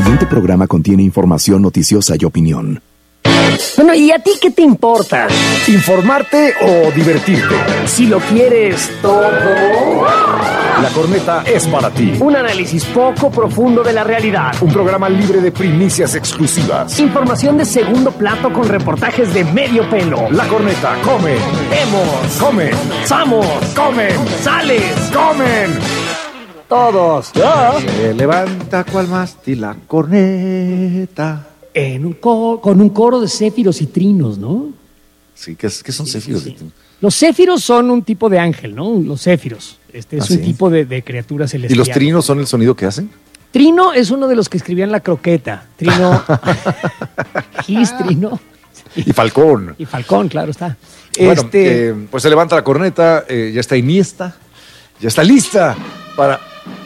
siguiente programa contiene información noticiosa y opinión. Bueno, ¿y a ti qué te importa? ¿Informarte o divertirte? Si lo quieres todo. La Corneta es para ti. Un análisis poco profundo de la realidad. Un programa libre de primicias exclusivas. Información de segundo plato con reportajes de medio pelo. La Corneta, comen. Vemos. Comen. Samos. Comen. Sales. Comen. Todos. Se levanta cual mástil la corneta. Con un coro de céfiros y trinos, ¿no? Sí, ¿qué son céfiros? Sí. Los céfiros son un tipo de ángel, ¿no? Los céfiros. Es un ¿sí? tipo de criatura celestial. ¿Y los trinos son el sonido que hacen? Trino es uno de los que escribían La Croqueta. Trino. Gis, Trino. Y Falcón. Y Falcón, claro está. Bueno, pues se levanta la corneta, ya está Iniesta, ya está lista para...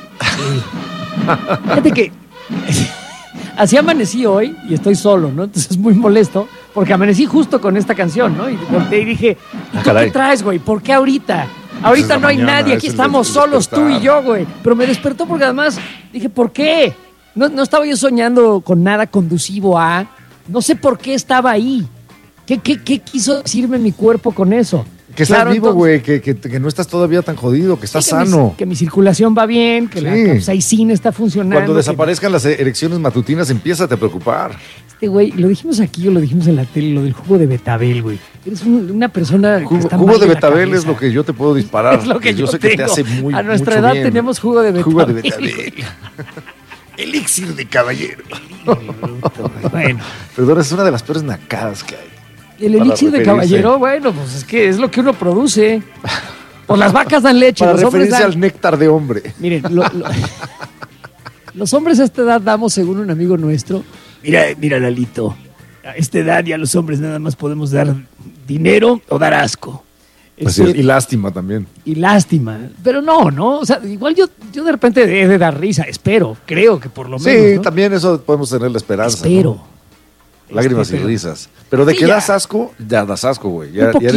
Fíjate que así amanecí hoy y estoy solo, ¿no? Entonces es muy molesto porque amanecí justo con esta canción, ¿no? Y volteé y dije, ¿y tú qué traes, güey? ¿Por qué ahorita? Ahorita no hay nadie, aquí estamos solos tú y yo, güey. Pero me despertó porque además dije, ¿por qué? No estaba yo soñando con nada conducivo a... No sé por qué estaba ahí. ¿Qué quiso decirme mi cuerpo con eso? Que estás vivo, güey, que no estás todavía tan jodido, que estás sano. Que mi circulación va bien, que la capsaicina está funcionando. Cuando desaparezcan las erecciones matutinas, empiézate a preocupar. Güey, lo dijimos aquí o lo dijimos en la tele, lo del jugo de betabel, güey. Eres una persona que está jugo de betabel es lo que yo te puedo disparar. Es lo que yo sé tengo. Que te hace muy a nuestra edad bien. Tenemos jugo de betabel. Jugo de betabel. Elixir de caballero. Bueno. Perdón, es una de las peores nacadas que hay. El elixir de caballero, bueno, pues es que es lo que uno produce. Pues las vacas dan leche. Para referencia al néctar de hombre. Miren, los hombres a esta edad damos, según un amigo nuestro, mira, Lalito, a esta edad ya los hombres nada más podemos dar dinero o dar asco. Y lástima también. Y lástima. Pero no, o sea, igual yo de repente he de dar risa, creo que por lo menos. Sí, ¿no? También eso podemos tener la esperanza. Espero. ¿no? Lágrimas y risas. Pero de que das asco, ya das asco, güey.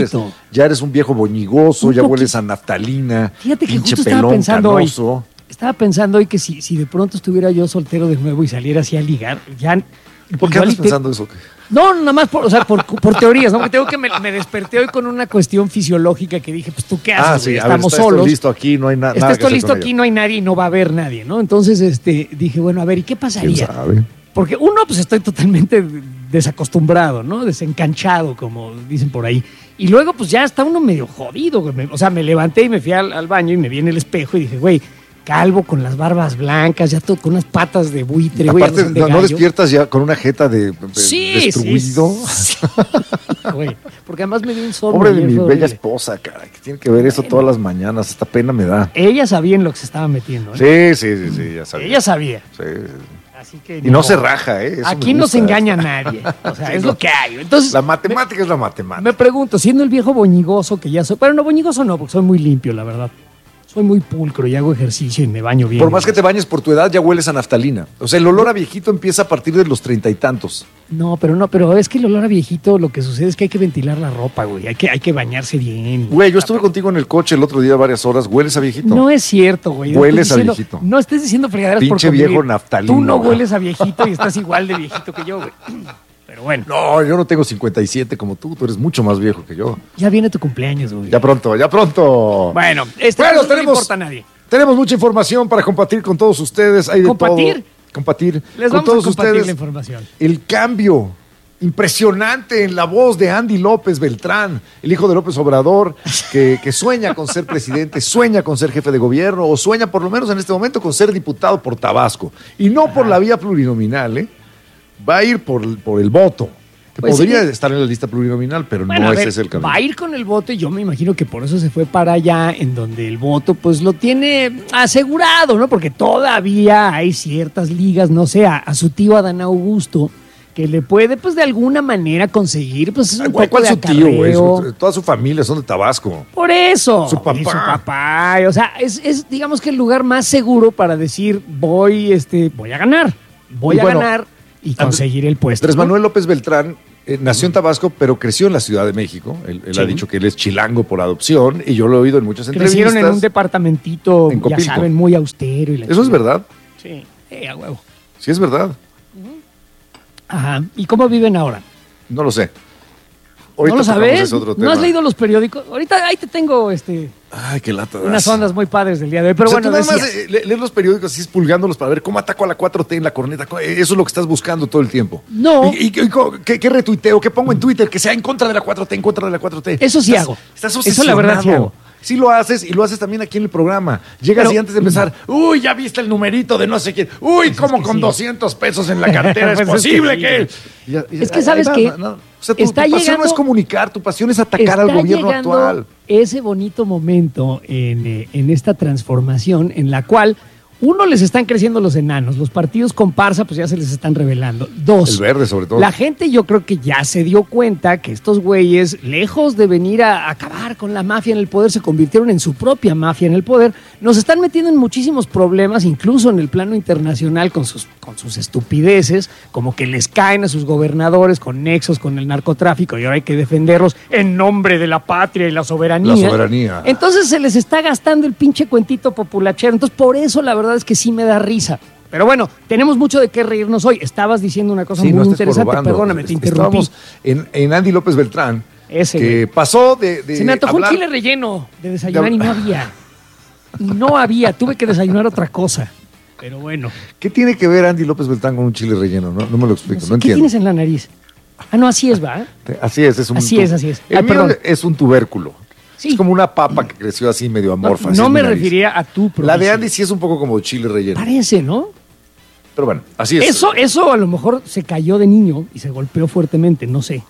Ya eres un viejo boñigoso, ya hueles a naftalina. Fíjate que pinche justo pelón, canoso. Estaba pensando hoy que si de pronto estuviera yo soltero de nuevo y saliera así a ligar, ya... ¿Por qué andas pensando eso? No, nada más por teorías, ¿no? Porque me desperté hoy con una cuestión fisiológica que dije, pues tú qué haces, sí, estamos está solos. Esto listo aquí, no hay nada. Está esto listo aquí, no hay nadie y no va a haber nadie, ¿no? Entonces dije, bueno, a ver, ¿y qué pasaría? ¿Quién sabe? Porque uno, pues estoy totalmente desacostumbrado, ¿no? Desencanchado, como dicen por ahí. Y luego, pues ya está uno medio jodido, güey. O sea, me levanté y me fui al baño y me vi en el espejo y dije, güey, calvo, con las barbas blancas, ya todo con unas patas de buitre, güey. Aparte, no despiertas ya con una jeta destruido. Sí, güey. Porque además me dio un sol. Pobre de mi bella esposa, cara, que tiene que ver eso todas las mañanas. Esta pena me da. Ella sabía en lo que se estaba metiendo, ¿eh? Sí, ya sabía. Ella sabía. Sí. Así que y no se raja, ¿eh? Eso aquí no se engaña a nadie. O sea, es lo que hay. Entonces, la matemática es la matemática. Me pregunto, siendo el viejo boñigoso que ya soy... Bueno, no, boñigoso no, porque soy muy limpio, la verdad. Soy muy pulcro y hago ejercicio y me baño bien. Por más que te bañes por tu edad, ya hueles a naftalina. O sea, el olor a viejito empieza a partir de los 30 y tantos. No, pero es que el olor a viejito, lo que sucede es que hay que ventilar la ropa, güey. Hay que bañarse bien. Güey, yo estuve contigo en el coche el otro día varias horas. ¿Hueles a viejito? No es cierto, güey. Hueles a viejito. No estés diciendo fregaderas por pinche viejo naftalina. Tú no hueles a viejito y estás igual de viejito que yo, güey. Pero bueno. No, yo no tengo 57 como tú eres mucho más viejo que yo. Ya viene tu cumpleaños, güey. Ya pronto. Bueno, no importa a nadie. Tenemos mucha información para compartir con todos ustedes. Hay de ¿Compartir? todo. Compartir. Les con vamos todos a compartir ustedes la información. El cambio impresionante en la voz de Andy López Beltrán, el hijo de López Obrador, que sueña con ser presidente, sueña con ser jefe de gobierno, o sueña por lo menos en este momento con ser diputado por Tabasco. Y no por la vía plurinominal, ¿eh? Va a ir por el voto. Que pues podría estar en la lista plurinominal, pero bueno, no ese es el camino. Va a ir con el voto y yo me imagino que por eso se fue para allá, en donde el voto pues lo tiene asegurado, ¿no? Porque todavía hay ciertas ligas, no sé, a su tío Adán Augusto, que le puede pues de alguna manera conseguir pues un poco de acarreo. ¿Cuál su tío, güey? Toda su familia son de Tabasco. Por eso. Su papá. Y su papá. O sea, es digamos que el lugar más seguro para decir voy a ganar. Voy a ganar y conseguir el puesto. Andrés Manuel López Beltrán nació en Tabasco, pero creció en la Ciudad de México. Él ha dicho que él es chilango por adopción y yo lo he oído en muchas entrevistas. Crecieron en un departamentito, en Copilco. Ya saben, muy austero. Y ¿Eso es verdad? Sí, a huevo. Sí, es verdad. Ajá. ¿Y cómo viven ahora? No lo sé. ¿No lo sabes? Ese otro ¿No tema. has leído los periódicos? Ahorita ahí te tengo Ay, qué lata. unas ondas muy padres del día de hoy. Pero O sea, bueno, tú nada más decías. leer los periódicos así expulgándolos para ver cómo ataco a la 4T en la corneta. Eso es lo que estás buscando todo el tiempo. No. ¿Y qué retuiteo? ¿Qué pongo en Twitter? Que sea en contra de la 4T, en contra de la 4T. Eso sí hago. Estás Eso la verdad sí hago. Sí lo haces y lo haces también aquí en el programa. Llegas y antes de empezar, uy, ya viste el numerito de no sé quién. Uy, Pues cómo es que con sí. 200 pesos en la cartera es Pues es que posible sí. que... Es que ¿sabes qué? O sea, tu Está pasión no llegando- es comunicar, tu pasión es atacar al gobierno llegando actual. ese bonito momento en esta transformación en la cual, uno, les están creciendo los enanos, los partidos comparsa pues ya se les están revelando. Dos, El verde, sobre todo. la gente yo creo que ya se dio cuenta que estos güeyes, lejos de venir a acabar con la mafia en el poder, se convirtieron en su propia mafia en el poder, nos están metiendo en muchísimos problemas, incluso en el plano internacional con sus estupideces, como que les caen a sus gobernadores con nexos con el narcotráfico y ahora hay que defenderlos en nombre de la patria y la soberanía. La soberanía. Entonces se les está gastando el pinche cuentito populachero. Entonces por eso la verdad es que sí me da risa. Pero bueno, tenemos mucho de qué reírnos hoy. Estabas diciendo una cosa Sí, muy no estés interesante. jorobando. Perdóname, te interrumpí. Estábamos en Andy López Beltrán, Ese, que güey. pasó de Se me antojó hablar- un chile relleno de desayunar de- y no había. Y no había. Tuve que desayunar otra cosa. Pero bueno. ¿Qué tiene que ver Andy López Beltrán con un chile relleno? No me lo explico, no ¿Qué entiendo. tienes en la nariz? Ah, no, así es, ¿va? Así es un Así es. El Ay, mío perdón. es un tubérculo. Sí. Es como una papa que creció así medio amorfa. así No es me mi nariz. refería a tu La de profesión. Andy sí es un poco como chile relleno. Parece, ¿no? Pero bueno, así es. Eso a lo mejor se cayó de niño y se golpeó fuertemente, no sé.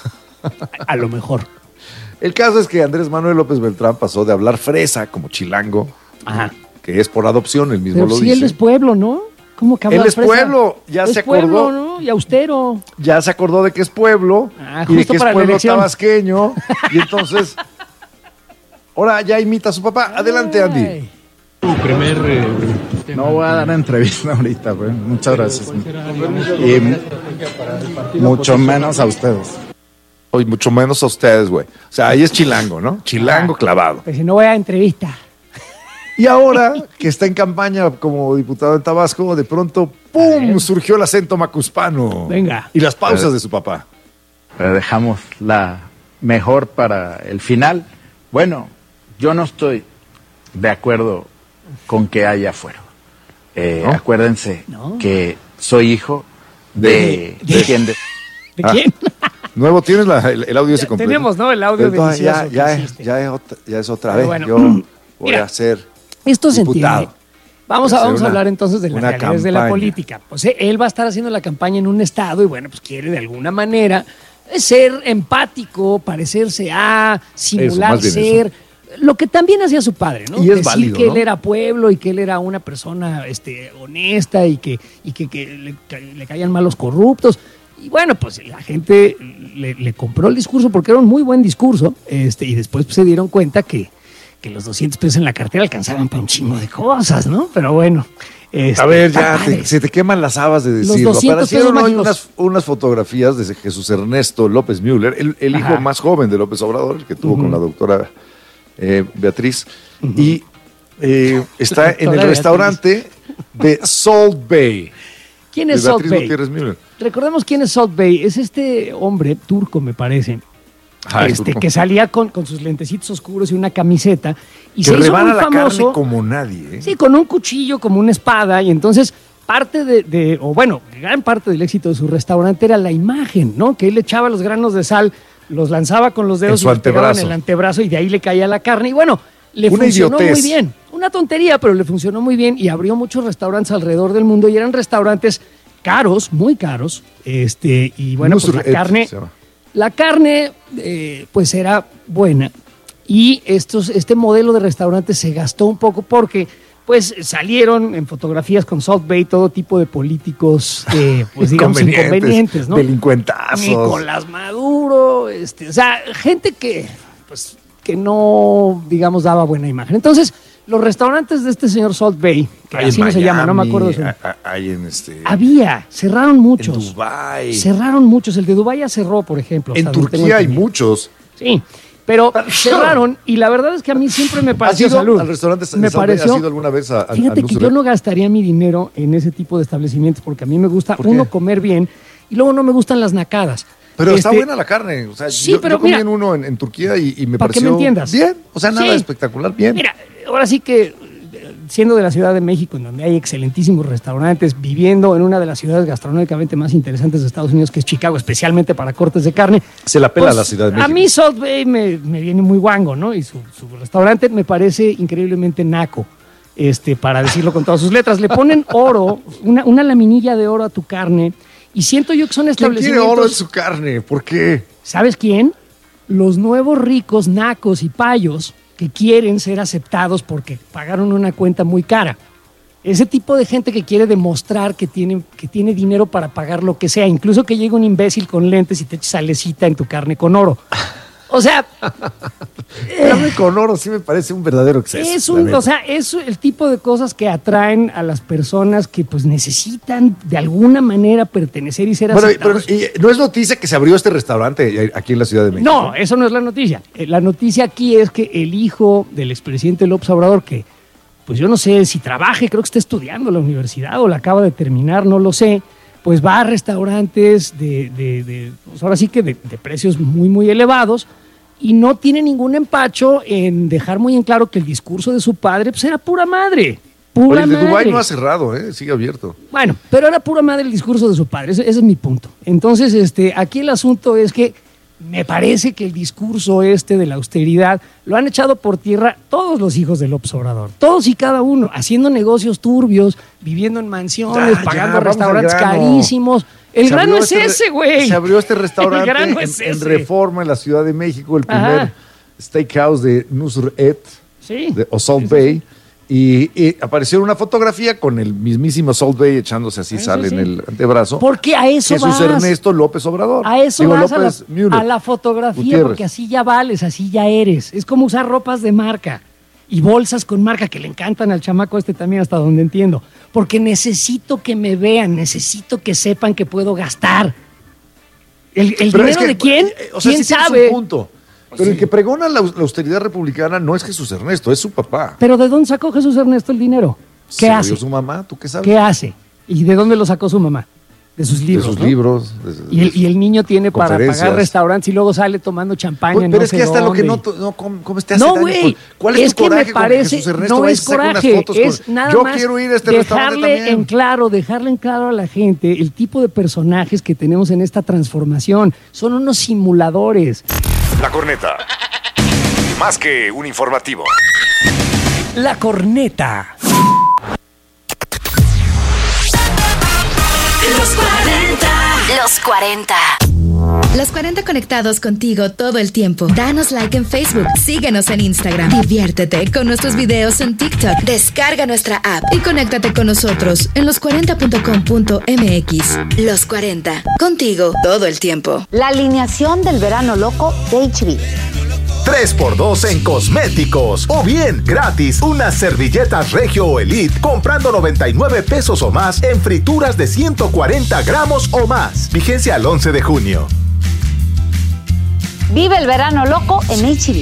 A lo mejor. El caso es que Andrés Manuel López Beltrán pasó de hablar fresa como chilango, Ajá. que es por adopción, él mismo Pero lo sí, dice. él es pueblo, ¿no? ¿Cómo que habla Él es fresa? pueblo, ya Es se acordó. pueblo, ¿no? Y austero. Ya se acordó de que es pueblo Ah, y de justo que es para la pueblo elección. tabasqueño. Y entonces, ahora ya imita a su papá. Adelante, Andy. Ay. No voy a dar entrevista ahorita, pues. Muchas gracias. Y mucho menos a ustedes. Hoy mucho menos a ustedes, güey. O sea, ahí es chilango, ¿no? Chilango clavado. Pues si no voy a entrevista. Y ahora que está en campaña como diputado en Tabasco, de pronto, ¡pum!, surgió el acento macuspano. Venga. Y las pausas de su papá. Pero dejamos la mejor para el final. Bueno, yo no estoy de acuerdo con que haya fuero. ¿No? Acuérdense No. que soy hijo de quien de... ¿De Ah. quién? Nuevo, ¿tienes el audio ese completo? Tenemos, ¿no? El audio Pero delicioso que ya hiciste. es otra Pero vez. bueno, Yo voy mira, a ser Esto se diputado. entiende. Vamos Hacer a una- hablar entonces de las una realidades de la campaña. política. Pues él va a estar haciendo la campaña en un estado y bueno, pues quiere de alguna manera ser empático, parecerse a, simular más bien ser, lo que también hacía su padre, ¿no? Y es Decir válido, que ¿no? él era pueblo y que él era una persona honesta y que le caían mal los corruptos. Y bueno, pues la gente le compró el discurso porque era un muy buen discurso, y después pues, se dieron cuenta que los 200 pesos en la cartera alcanzaban para un chingo de cosas, ¿no? Pero bueno. A ver, está ya padre. se te queman las habas de Los decirlo. 200 Aparecieron pesos hoy mágicos. unas fotografías de Jesús Ernesto López Müller, el hijo Ajá. más joven de López Obrador, el que tuvo con la doctora Beatriz. Y está en el Doctora restaurante de Salt Bay. ¿Quién De es Salt Beatriz Bay? Gutiérrez Müller. Recordemos quién es Salt Bay. Es este hombre turco, me parece. Ajá, es turco. Que salía con sus lentecitos oscuros y una camiseta. Y Que se hizo rebana muy la famoso. carne como nadie. ¿eh? Sí, con un cuchillo, como una espada. Y entonces, gran parte del éxito de su restaurante era la imagen, ¿no? Que él echaba los granos de sal, los lanzaba con los dedos En su y los pegaba en antebrazo. el antebrazo y de ahí le caía la carne. Y bueno, le Una funcionó idiotez. muy bien. Una tontería, pero le funcionó muy bien y abrió muchos restaurantes alrededor del mundo y eran restaurantes caros, muy caros. Y bueno, pues Nusret la se llama. carne, pues era buena. Y este modelo de restaurante se gastó un poco porque pues salieron en fotografías con Salt Bay todo tipo de políticos, pues digamos inconvenientes, ¿no? Delincuentazos. Nicolás Maduro, o sea, gente que no, digamos, daba buena imagen. Entonces, los restaurantes de este señor Salt Bay, que Hay en así no se llama, no me Miami, acuerdo su Hay en cerraron en muchos. Dubái. Cerraron muchos. El de Dubái ya cerró, por ejemplo. En hasta donde tengo Turquía hay entendido. muchos. Sí, pero cerraron y la verdad es que a mí siempre me ¿Has pareció ido salud. al restaurante de me Salt Bay? pareció. ¿Has ido alguna vez a Fíjate que Nusret? yo no gastaría mi dinero en ese tipo de establecimientos porque a mí me gusta, ¿Por qué? uno, comer bien y luego no me gustan las nacadas. Pero está buena la carne. O sea, sí, yo mira, comí en uno en Turquía y me para pareció que me entiendas. Bien. O sea, nada espectacular, bien. Mira, ahora sí que siendo de la Ciudad de México, en donde hay excelentísimos restaurantes, viviendo en una de las ciudades gastronómicamente más interesantes de Estados Unidos, que es Chicago, especialmente para cortes de carne. Se la pela pues, la Ciudad de México. A mí Salt Bay me viene muy guango, ¿no? Y su restaurante me parece increíblemente naco, para decirlo con todas sus letras. Le ponen oro, una laminilla de oro a tu carne, y siento yo que son establecimientos... ¿Quién tiene oro en su carne? ¿Por qué? ¿Sabes quién? Los nuevos ricos, nacos y payos que quieren ser aceptados porque pagaron una cuenta muy cara. Ese tipo de gente que quiere demostrar que tiene dinero para pagar lo que sea, incluso que llegue un imbécil con lentes y te eche salecita en tu carne con oro. O sea... carne con oro sí me parece un verdadero exceso. Es el tipo de cosas que atraen a las personas que pues necesitan de alguna manera pertenecer y ser aceptados. Pero no es noticia que se abrió este restaurante aquí en la Ciudad de México. No, eso no es la noticia. La noticia aquí es que el hijo del expresidente López Obrador, que pues yo no sé si trabaje, creo que está estudiando en la universidad o la acaba de terminar, no lo sé, pues va a restaurantes pues ahora sí que de precios muy, muy elevados, y no tiene ningún empacho en dejar muy en claro que el discurso de su padre pues era pura madre. Pura el de madre. Dubái no ha cerrado, sigue abierto. Bueno, pero era pura madre el discurso de su padre, ese es mi punto. Entonces, aquí el asunto es que me parece que el discurso de la austeridad lo han echado por tierra todos los hijos de López Obrador. Todos y cada uno, haciendo negocios turbios, viviendo en mansiones, pagando restaurantes carísimos. El grano es ese, güey. Se abrió este restaurante en Reforma, en la Ciudad de México, el primer steakhouse de Nusret, o Salt Bay. Y apareció una fotografía con el mismísimo Salt Bay echándose así sal en el antebrazo. Porque a eso Jesús Ernesto López Obrador. A eso vas López a la fotografía, Gutiérrez. porque así ya vales, así ya eres. Es como usar ropas de marca y bolsas con marca que le encantan al chamaco también, hasta donde entiendo. Porque necesito que me vean, necesito que sepan que puedo gastar. ¿El dinero de quién? ¿Quién sabe? Un punto. Pero el que pregona la austeridad republicana no es Jesús Ernesto, es su papá. ¿Pero de dónde sacó Jesús Ernesto el dinero? ¿Qué hace? ¿Se lo dio su mamá? ¿Tú qué sabes? ¿Qué hace? ¿Y de dónde lo sacó su mamá? De sus libros, De sus libros. Y el niño tiene para pagar restaurantes y luego sale tomando champaña. Pero es que hasta lo que no come te hace daño. Güey, ¿Cuál es tu coraje que me parece, Jesús Ernesto? no es coraje, es nada yo más quiero ir a este restaurante también. Dejarle en claro a la gente el tipo de personajes que tenemos en esta transformación. Son unos simuladores. La Corneta. Más que un informativo. La Corneta. Los 40. Los 40 conectados contigo todo el tiempo. Danos like en Facebook, síguenos en Instagram, diviértete con nuestros videos en TikTok, descarga nuestra app y conéctate con nosotros en los40.com.mx. Los 40, contigo todo el tiempo. La alineación del verano loco de HB. 3x2 en cosméticos o bien gratis unas servilletas Regio Elite comprando 99 pesos o más en frituras de 140 gramos o más. Vigencia al 11 de junio. Vive el verano loco en HB.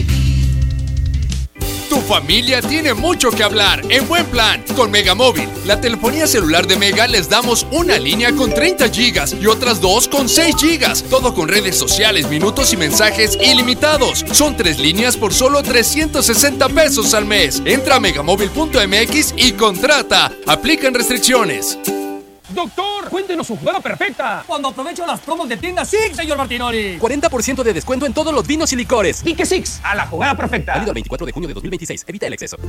Tu familia tiene mucho que hablar en buen plan con Megamóvil. La telefonía celular de Mega les damos una línea con 30 gigas y otras 2 con 6 gigas. Todo con redes sociales, minutos y mensajes ilimitados. Son 3 líneas por solo 360 pesos al mes. Entra a megamóvil.mx y contrata. Aplican restricciones. Doctor, cuéntenos su jugada perfecta. Cuando aprovecho las promos de tienda Six, señor Martinoli. 40% de descuento en todos los vinos y licores. Pique Six, a la jugada perfecta. Válido el 24 de junio de 2026. Evita el exceso.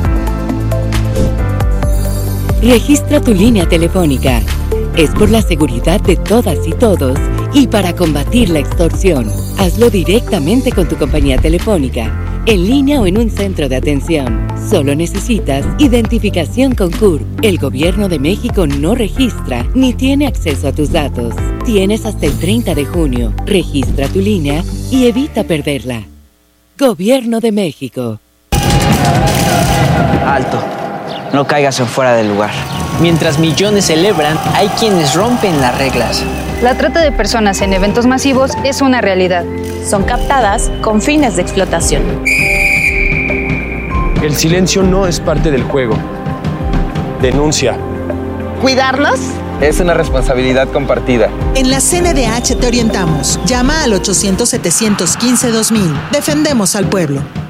Registra tu línea telefónica. Es por la seguridad de todas y todos y para combatir la extorsión. Hazlo directamente con tu compañía telefónica, en línea o en un centro de atención. Solo necesitas identificación con CURP. El Gobierno de México no registra ni tiene acceso a tus datos. Tienes hasta el 30 de junio. Registra tu línea y evita perderla. Gobierno de México. Alto. No caigas en fuera del lugar. Mientras millones celebran, hay quienes rompen las reglas. La trata de personas en eventos masivos es una realidad. Son captadas con fines de explotación. El silencio no es parte del juego. Denuncia. cuidarnos es una responsabilidad compartida. En la CNDH te orientamos. Llama al 800-715-2000. Defendemos al pueblo.